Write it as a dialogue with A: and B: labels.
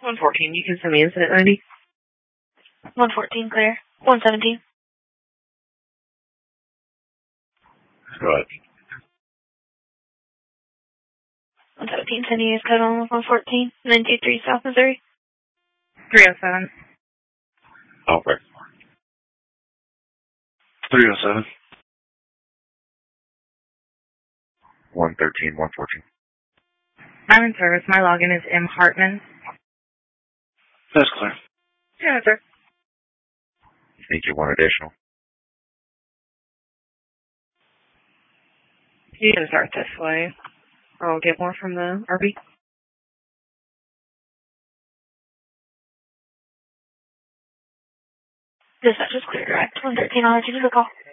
A: 114, you can send me incident 90.
B: 114, clear. 117.
C: Go ahead.
B: 117, sending you code on 114, 923 South Missouri.
A: 307.
C: Okay. 307. 113, 114.
A: I'm in service. My login is M. Hartman.
C: That's clear.
A: Yeah, sir.
C: Need you one additional.
A: You can start this way. I'll get more from the RV.
B: Dispatch is clear, direct. 113, I'll let you do the call.